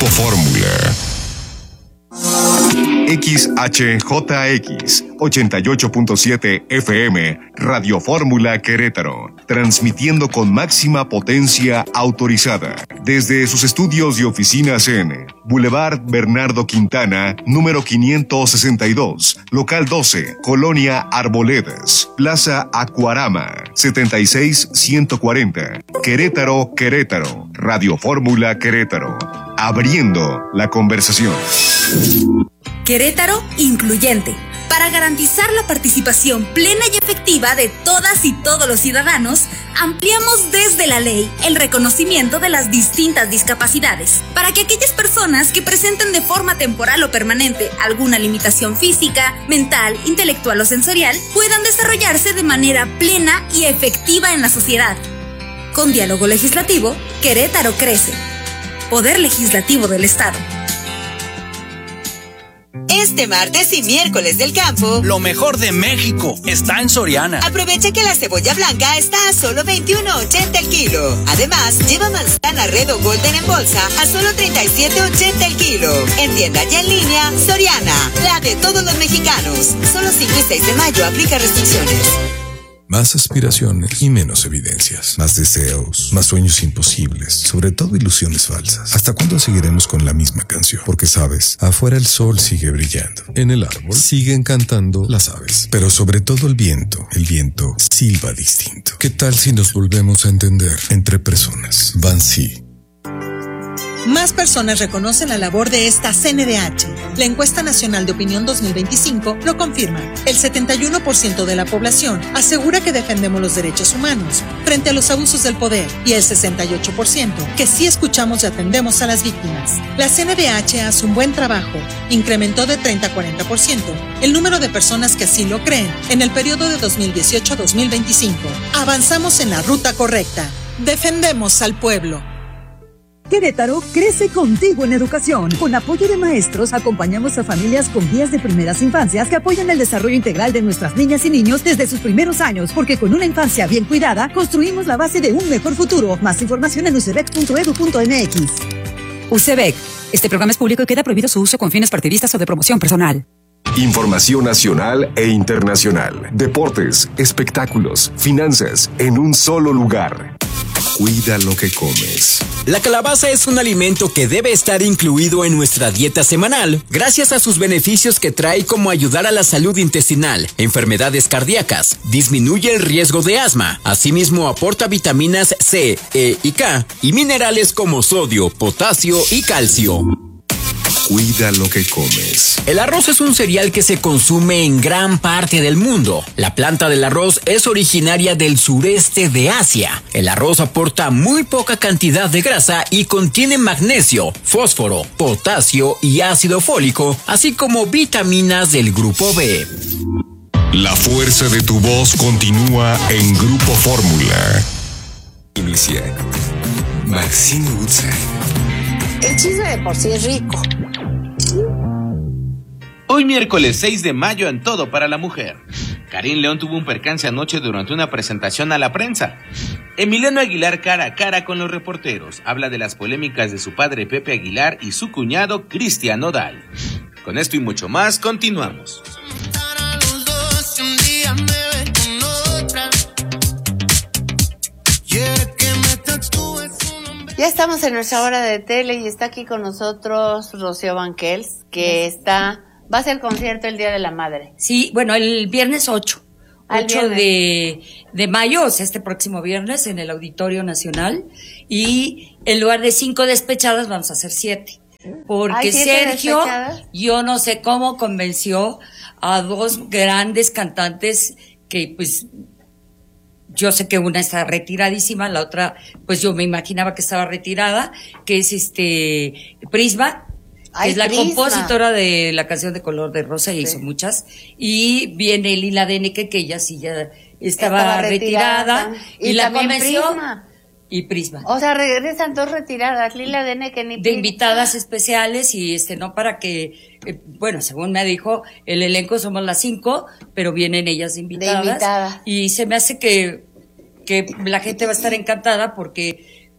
Fórmula. XHJX 88.7 FM Radio Fórmula Querétaro, transmitiendo con máxima potencia autorizada desde sus estudios y oficinas en Boulevard Bernardo Quintana, número 562, local 12, Colonia Arboledas, Plaza Acuarama, 76140, Querétaro, Querétaro, Radio Fórmula Querétaro, abriendo la conversación. Querétaro incluyente. Para garantizar la participación plena y efectiva de todas y todos los ciudadanos, ampliamos desde la ley el reconocimiento de las distintas discapacidades, para que aquellas personas que presenten de forma temporal o permanente alguna limitación física, mental, intelectual o sensorial, puedan desarrollarse de manera plena y efectiva en la sociedad. Con diálogo legislativo, Querétaro crece. Poder Legislativo del Estado. Este martes y miércoles del campo, lo mejor de México está en Soriana. Aprovecha que la cebolla blanca está a solo $21.80 el kilo. Además, lleva manzana Red o Golden en bolsa a solo $37.80 el kilo. En tienda y en línea, Soriana, la de todos los mexicanos. Solo 5 y 6 de mayo aplica restricciones. Más aspiraciones y menos evidencias. Más deseos, más sueños imposibles, sobre todo ilusiones falsas. ¿Hasta cuándo seguiremos con la misma canción? Porque sabes, afuera el sol sigue brillando. En el árbol siguen cantando las aves. Pero sobre todo el viento silba distinto. ¿Qué tal si nos volvemos a entender entre personas? Bansi. Más personas reconocen la labor de esta CNDH. La encuesta nacional de opinión 2025 lo confirma. El 71% de la población asegura que defendemos los derechos humanos frente a los abusos del poder y el 68% que sí escuchamos y atendemos a las víctimas. La CNDH hace un buen trabajo. Incrementó de 30 a 40% el número de personas que así lo creen en el periodo de 2018 a 2025. Avanzamos en la ruta correcta. Defendemos al pueblo. Querétaro crece contigo en educación. Con apoyo de maestros, acompañamos a familias con guías de primeras infancias que apoyan el desarrollo integral de nuestras niñas y niños desde sus primeros años, porque con una infancia bien cuidada, construimos la base de un mejor futuro. Más información en ucbec.edu.mx. UCEBEC. Este programa es público y queda prohibido su uso con fines partidistas o de promoción personal. Información nacional e internacional. Deportes, espectáculos, finanzas, en un solo lugar. Cuida lo que comes. La calabaza es un alimento que debe estar incluido en nuestra dieta semanal, gracias a sus beneficios que trae, como ayudar a la salud intestinal, enfermedades cardíacas, disminuye el riesgo de asma, asimismo aporta vitaminas C, E y K, y minerales como sodio, potasio y calcio. Cuida lo que comes. El arroz es un cereal que se consume en gran parte del mundo. La planta del arroz es originaria del sureste de Asia. El arroz aporta muy poca cantidad de grasa y contiene magnesio, fósforo, potasio y ácido fólico, así como vitaminas del grupo B. La fuerza de tu voz continúa en Grupo Fórmula. Inicia Maxine Woodside. El chisme de por sí es rico. Hoy miércoles 6 de mayo en Todo para la Mujer. Karim León tuvo un percance anoche durante una presentación a la prensa. Emiliano Aguilar cara a cara con los reporteros. Habla de las polémicas de su padre Pepe Aguilar y su cuñado Cristian Nodal. Con esto y mucho más, continuamos. Ya estamos en nuestra hora de tele y está aquí con nosotros Rocío Banquels, que va a hacer concierto el Día de la Madre. Sí, bueno, el viernes 8 de mayo, o sea, este próximo viernes en el Auditorio Nacional, y en lugar de 5 despechadas vamos a hacer 7. Porque Sergio, yo no sé cómo convenció a 2 grandes cantantes que pues yo sé que una está retiradísima, la otra pues yo me imaginaba que estaba retirada, que es Prisma, que es la compositora de la canción de Color de Rosa, y hizo muchas, y viene Lila Deneke, que ella sí ya estaba retirada, y la convenció. Prisma. Y Prisma. O sea, regresan 2 retiradas, Lila Deneke ni de invitadas especiales, y no para que, bueno, según me dijo, el elenco somos las 5, pero vienen ellas invitadas. Y se me hace que la gente va a estar encantada porque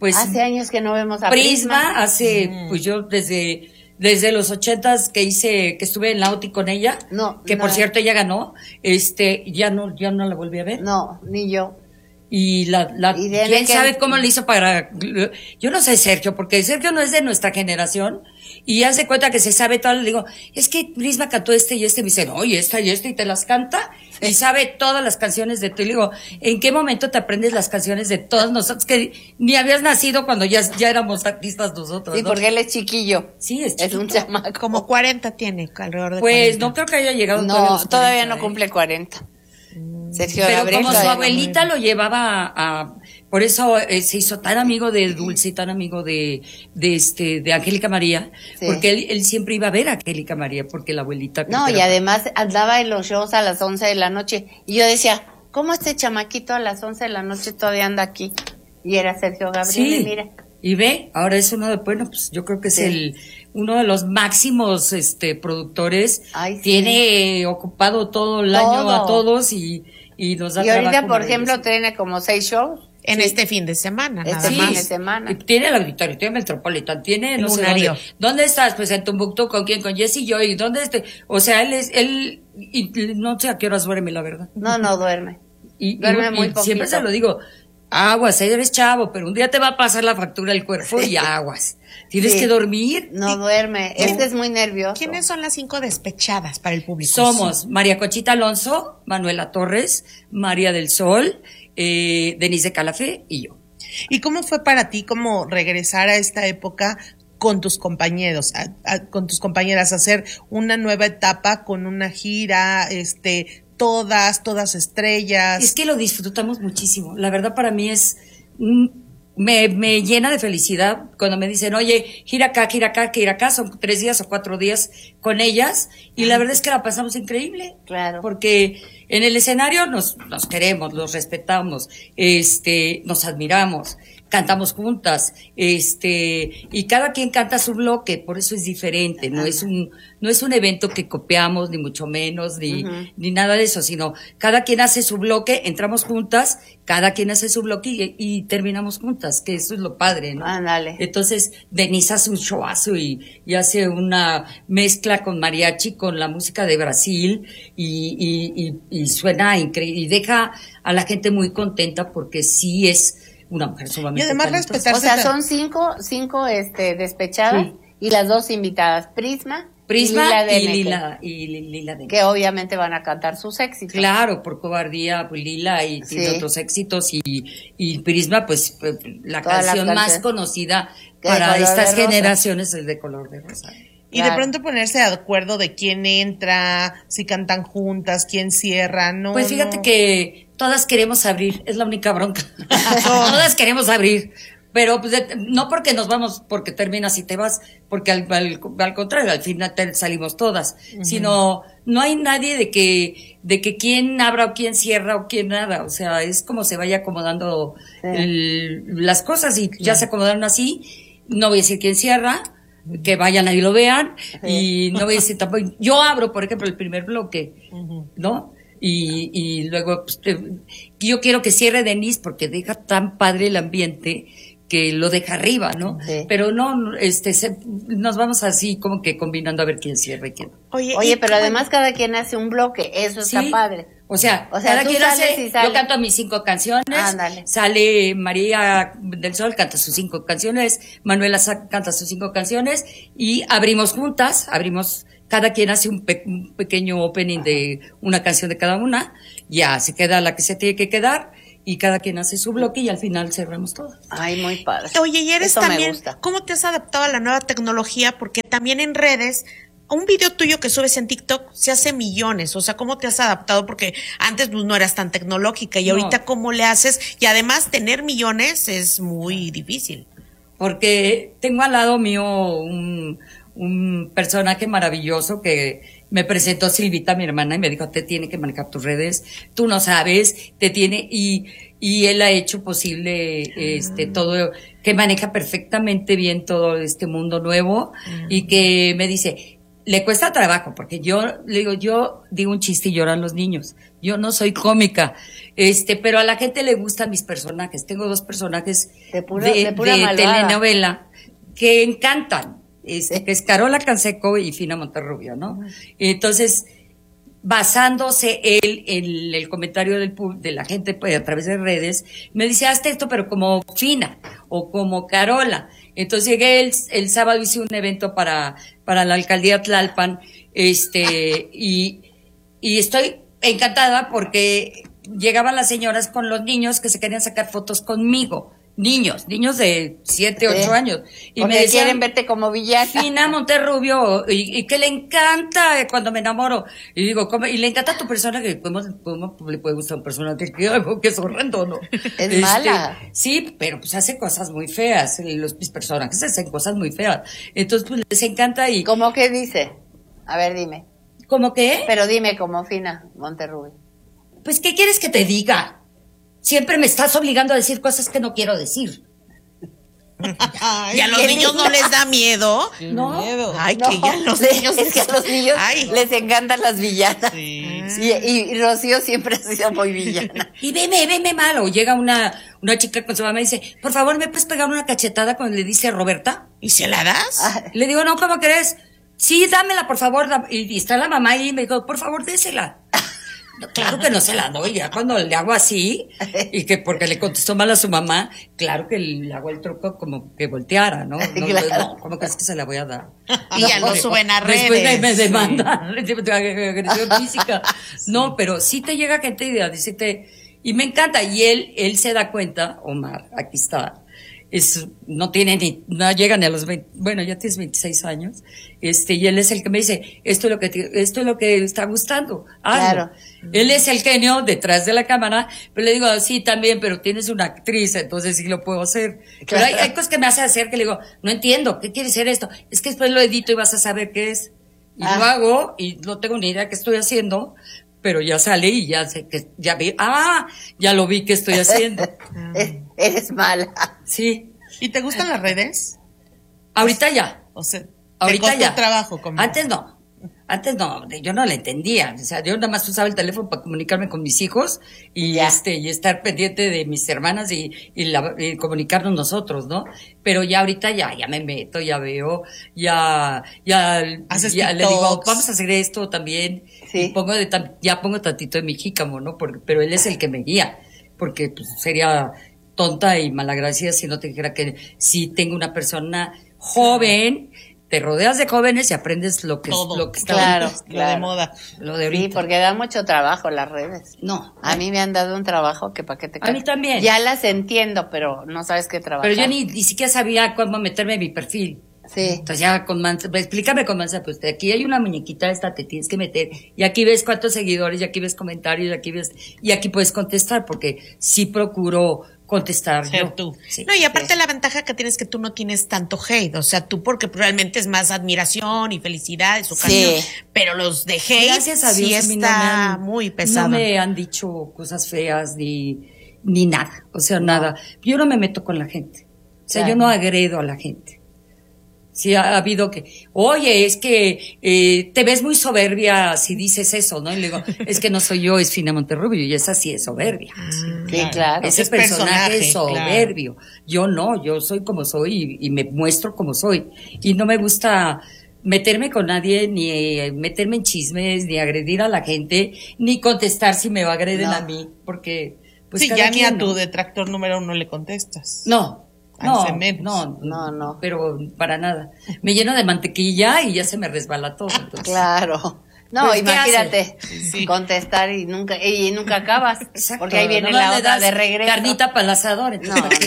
pues... Hace años que no vemos a Prisma. Pues yo desde los 80s que estuve en la OTI con ella, por cierto ella ganó, ya no la volví a ver. No, ni yo. Y quién sabe cómo le hizo yo no sé Sergio, porque Sergio no es de nuestra generación, y hace cuenta que se sabe todo, le digo, es que Prisma cantó y me dice, no, y esta, y te las canta, y sabe todas las canciones de tú, y le digo, ¿en qué momento te aprendes las canciones de todos nosotros, que ni habías nacido cuando ya éramos artistas nosotros, sí, ¿no? Porque él es chiquillo. Sí, es chiquito. Es un chamaco. Como 40 tiene, alrededor de pues 40. No creo que haya llegado todavía no cumple 40. Sergio Pero Gabriel, como su abuelita lo llevaba por eso se hizo tan amigo de Dulce y tan amigo de Angélica María, porque él siempre iba a ver a Angélica María, porque la abuelita... No, y además andaba en los shows a las 11 de la noche, y yo decía, ¿cómo este chamaquito a las 11 de la noche todavía anda aquí? Y era Sergio Gabriel, sí, y mira. Y ve, ahora es pues yo creo que es uno de los máximos productores. Ay, sí. Tiene ocupado todo el año a todos y nos da trabajo. Y ahorita, por ejemplo, tiene como 6 shows. En este fin de semana, nada fin más. de semana. Tiene el auditorio, tiene Metropolitan, tiene no sé dónde estás, pues en Tumbuktu, ¿con quién? Con Jessy y yo, y dónde o sea, él y no sé a qué horas duerme, la verdad. No duerme. Duerme muy poquito. Siempre se lo digo, aguas, eres chavo, pero un día te va a pasar la factura del cuerpo y aguas. Tienes que dormir. No duerme, es muy nervioso. ¿Quiénes son las 5 despechadas para el público? Somos María Conchita Alonso, Manuela Torres, María del Sol, Denise de Calafé y yo. ¿Y cómo fue para ti como regresar a esta época con tus compañeros, con tus compañeras, hacer una nueva etapa con una gira, todas estrellas? Es que lo disfrutamos muchísimo. La verdad para mí es me llena de felicidad cuando me dicen, oye, gira acá, son 3 días o 4 días con ellas, y la verdad es que la pasamos increíble. Claro. Porque en el escenario nos queremos, los respetamos, nos admiramos, cantamos juntas, y cada quien canta su bloque, por eso es diferente, no es un evento que copiamos, ni mucho menos, ni nada de eso, sino cada quien hace su bloque, entramos juntas, cada quien hace su bloque y terminamos juntas, que eso es lo padre, ¿no? Ándale. Entonces, Denise hace un showazo y hace una mezcla con mariachi, con la música de Brasil, y suena increíble, y deja a la gente muy contenta porque sí es una mujer sumamente y además talentosa. O sea, son cinco despechadas, sí. Y las 2 invitadas, Prisma y Lila Dene, que obviamente van a cantar sus éxitos. Claro, por Cobardía, pues Lila y tiene otros éxitos, y Prisma, pues la canción más conocida para estas generaciones es de Color de Rosa. Y de pronto ponerse de acuerdo de quién entra, si cantan juntas, quién cierra, ¿no? Pues fíjate que todas queremos abrir, es la única bronca. Todas queremos abrir, pero pues no porque nos vamos, porque terminas y te vas, porque al contrario, al final salimos todas, sino no hay nadie de que quién abra o quién cierra o quién nada, o sea, es como se vaya acomodando las cosas, y ya se acomodaron así. No voy a decir quién cierra, que vayan ahí y lo vean, y no voy a decir tampoco, yo abro, por ejemplo, el primer bloque, ¿no? Y luego, pues, yo quiero que cierre Denise porque deja tan padre el ambiente que lo deja arriba, ¿no? Sí. Pero no, nos vamos así como que combinando a ver quién cierra y quién. Oye, pero además cada quien hace un bloque, eso está padre. O sea cada quien hace, yo canto mis 5 canciones, sale María del Sol, canta sus 5 canciones, Manuela canta sus 5 canciones, y abrimos juntas, cada quien hace un pequeño opening de una canción de cada una, ya se queda la que se tiene que quedar, y cada quien hace su bloque y al final cerramos todo. Ay, muy padre. Oye, y eres también, ¿cómo te has adaptado a la nueva tecnología? Porque también en redes, un video tuyo que subes en TikTok se hace millones, o sea, ¿cómo te has adaptado? Porque antes pues, no eras tan tecnológica, y ahorita ¿cómo le haces? Y además tener millones es muy difícil. Porque tengo al lado mío un personaje maravilloso que me presentó Silvita, mi hermana, y me dijo, te tiene que manejar tus redes, tú no sabes, y él ha hecho posible todo, que maneja perfectamente bien todo este mundo nuevo, y que me dice, le cuesta trabajo, porque yo digo un chiste y lloran los niños. Yo no soy cómica, pero a la gente le gustan mis personajes. Tengo 2 personajes de pura telenovela que encantan, que es Carola Canseco y Fina Monterrubio, ¿no? Entonces, basándose él en el comentario de la gente pues, a través de redes, me dice, hazte esto, pero como Fina o como Carola. Entonces llegué el sábado, hice un evento para la alcaldía Tlalpan, y estoy encantada porque llegaban las señoras con los niños que se querían sacar fotos conmigo. Niños de 7, 8 años. Y me decían, quieren verte como villana. Fina Monterrubio, y que le encanta cuando me enamoro. Y digo, ¿cómo? Y le encanta tu personaje. ¿Cómo le puede gustar un personaje que es horrendo, no? Es mala. Sí, pero pues hace cosas muy feas. Mis personajes hacen cosas muy feas. Entonces, pues les encanta y... ¿Cómo qué dice? A ver, dime. ¿Cómo qué? Pero dime como Fina Monterrubio. Pues, ¿qué quieres que te diga? Siempre me estás obligando a decir cosas que no quiero decir. ¿Y a los niños no les da miedo? No. Ay, no, que ya los niños... Es que a los niños les encantan las villanas. Sí. Y Rocío siempre ha sido muy villana. Y veme malo. Llega una chica con su mamá y dice, por favor, ¿me puedes pegar una cachetada cuando le dice a Roberta? ¿Y se la das? Le digo, no, ¿cómo crees? Sí, dámela, por favor. Y está la mamá ahí y me dijo, por favor, désela. Claro que no se la doy, ya cuando le hago así, y que porque le contestó mal a su mamá, claro que le hago el truco como que volteara, ¿no? No, ¿cómo crees que se la voy a dar? Y ya lo suben a redes. Después me demandan, agresión física. No, pero sí te llega gente y me encanta, y él se da cuenta, Omar, aquí está, no llega ni a los 20, bueno, ya tienes 26 años, y él es el que me dice, esto es lo que está gustando, hazlo. Claro. Él es el genio detrás de la cámara, pero le digo, sí, también, pero tienes una actriz, entonces sí lo puedo hacer. Claro. Pero hay cosas que me hace hacer que le digo, no entiendo, ¿qué quiere ser esto? Es que después lo edito y vas a saber qué es. Y lo hago, y no tengo ni idea qué estoy haciendo, pero ya sale y ya sé que, ya lo vi que estoy haciendo. Eres mala. Sí. ¿Y te gustan las redes? Ahorita ya. O sea, ahorita ya. Trabajo Antes no, yo no la entendía. O sea, yo nada más usaba el teléfono para comunicarme con mis hijos y estar pendiente de mis hermanas y comunicarnos nosotros, ¿no? Pero ya ahorita ya me meto, ya veo, ya le digo, vamos a hacer esto también. Sí. Y pongo tantito de mi jícamo, ¿no? Pero él es el que me guía, porque pues, sería tonta y malagradecida si no te dijera que sí tengo una persona joven. Te rodeas de jóvenes y aprendes lo que está claro. Lo de moda. Lo de ahorita. Sí, porque da mucho trabajo las redes. No. A mí me han dado un trabajo que para qué te A mí también. Ya las entiendo, pero no sabes qué trabajar. Pero yo ni siquiera sabía cómo meterme en mi perfil. Sí. Entonces ya explícame con mansa, pues aquí hay una muñequita esta, te tienes que meter, y aquí ves cuántos seguidores, y aquí ves comentarios, y aquí puedes contestar, porque sí procuro contestar yo. Tú. Sí. No, y aparte la ventaja que tienes es que tú no tienes tanto hate, o sea, tú porque realmente es más admiración y felicidad y su cariño, pero los de hate gracias a Dios, sí está muy pesado. No me han dicho cosas feas ni nada, o sea, nada. Yo no me meto con la gente, o sea, yo no agredo a la gente. Sí, ha habido que, oye, es que te ves muy soberbia si dices eso, ¿no? Y le digo, es que no soy yo, es Fina Monterrubio, y esa sí es soberbia. Sí, claro. Ese personaje es soberbio. Claro. Yo no, yo soy como soy y me muestro como soy. Y no me gusta meterme con nadie, ni meterme en chismes, ni agredir a la gente, ni contestar si me agreden a mí, porque... pues sí, ya ni a tu detractor número 1 le contestas. No, pero para nada. Me lleno de mantequilla y ya se me resbala todo. Entonces. Claro. No, pues, imagínate contestar y nunca acabas. Exacto. Porque ahí viene la otra de regreso. Carnita para el asador. Entonces,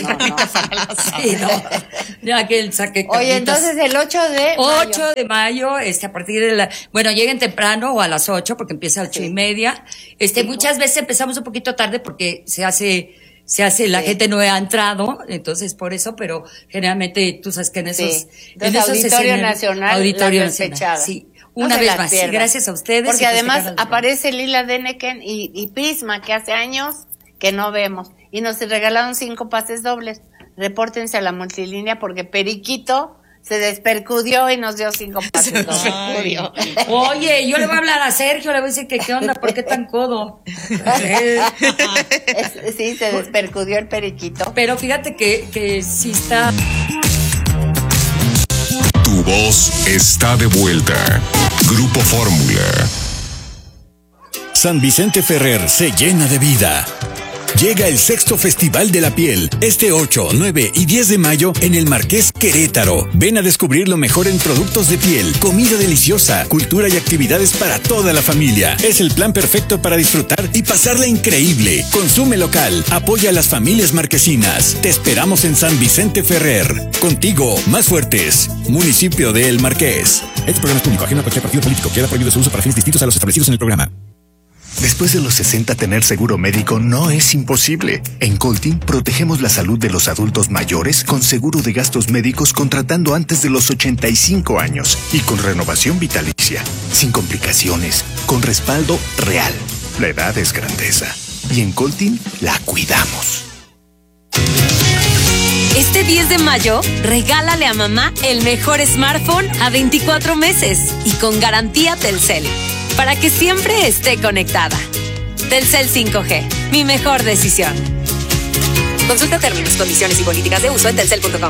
Ya que él saque carnitas. Oye, entonces el 8 de mayo, a partir de lleguen temprano o a las 8 porque empieza a 8:30. Muchas veces empezamos un poquito tarde porque se hace, la gente no ha entrado, entonces por eso, pero generalmente tú sabes que en esos Auditorio Nacional, sí. Una vez más, sí, gracias a ustedes. Porque además aparece Lila Deneken y Prisma, que hace años que no vemos, y nos regalaron 5 pases dobles. Repórtense a la multilínea porque Periquito Se despercudió y nos dio 5 pasos. Oye, yo le voy a hablar a Sergio, le voy a decir que qué onda, ¿por qué tan codo? Sí, se despercudió el periquito. Pero fíjate que sí está... Tu voz está de vuelta. Grupo Fórmula. San Vicente Ferrer se llena de vida. Llega el 6º Festival de la Piel, este 8, 9 y 10 de mayo en el Marqués Querétaro. Ven a descubrir lo mejor en productos de piel, comida deliciosa, cultura y actividades para toda la familia. Es el plan perfecto para disfrutar y pasarla increíble. Consume local, apoya a las familias marquesinas. Te esperamos en San Vicente Ferrer. Contigo, más fuertes. Municipio de El Marqués. Este programa es público, ajeno a cualquier partido político. Queda prohibido su uso para fines distintos a los establecidos en el programa. Después de los 60, tener seguro médico no es imposible. En Coltin protegemos la salud de los adultos mayores con seguro de gastos médicos contratando antes de los 85 años y con renovación vitalicia, sin complicaciones, con respaldo real. La edad es grandeza y en Coltin la cuidamos. Este 10 de mayo, regálale a mamá el mejor smartphone a 24 meses y con garantía Telcel, para que siempre esté conectada. Telcel 5G, mi mejor decisión. Consulta términos, condiciones y políticas de uso en telcel.com.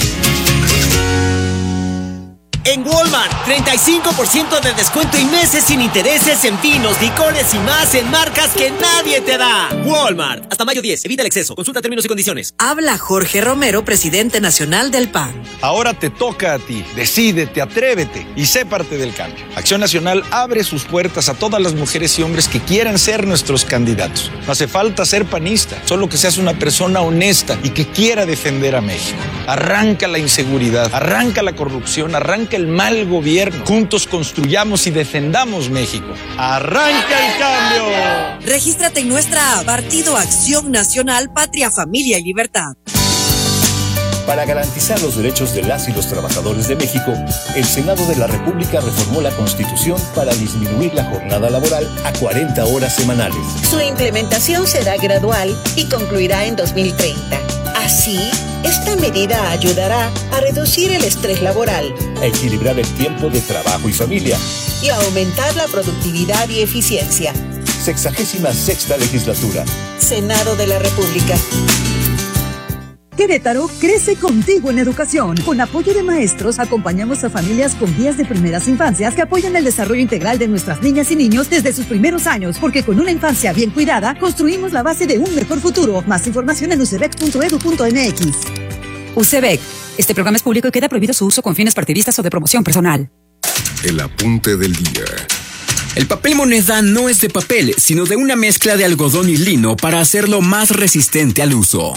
En Walmart, 35% de descuento y meses sin intereses en vinos, licores y más en marcas que nadie te da. Walmart, hasta mayo 10, evita el exceso. Consulta términos y condiciones. Habla Jorge Romero, presidente nacional del PAN. Ahora te toca a ti. Decídete, atrévete y sé parte del cambio. Acción Nacional abre sus puertas a todas las mujeres y hombres que quieran ser nuestros candidatos. No hace falta ser panista, solo que seas una persona honesta y que quiera defender a México. Arranca la inseguridad, arranca la corrupción, arranca el mal gobierno. Juntos construyamos y defendamos México. ¡Arranca el cambio! Regístrate en nuestra app Partido Acción Nacional, Patria, Familia y Libertad. Para garantizar los derechos de las y los trabajadores de México, el Senado de la República reformó la Constitución para disminuir la jornada laboral a 40 horas semanales. Su implementación será gradual y concluirá en 2030. Así, esta medida ayudará a reducir el estrés laboral, a equilibrar el tiempo de trabajo y familia y a aumentar la productividad y eficiencia. 66ª legislatura. Senado de la República. Querétaro crece contigo en educación. Con apoyo de maestros, acompañamos a familias con guías de primeras infancias que apoyan el desarrollo integral de nuestras niñas y niños desde sus primeros años, porque con una infancia bien cuidada, construimos la base de un mejor futuro. Más información en ucebec.edu.mx. UCEBEC. Este programa es público y queda prohibido su uso con fines partidistas o de promoción personal. El apunte del día. El papel moneda no es de papel, sino de una mezcla de algodón y lino para hacerlo más resistente al uso.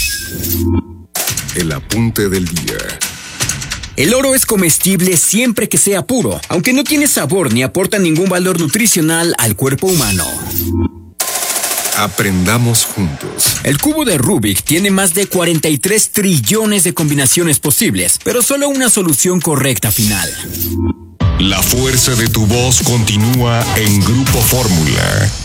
El apunte del día. El oro es comestible siempre que sea puro, aunque no tiene sabor ni aporta ningún valor nutricional al cuerpo humano. Aprendamos juntos. El cubo de Rubik tiene más de 43 trillones de combinaciones posibles, pero solo una solución correcta final. La fuerza de tu voz continúa en Grupo Fórmula.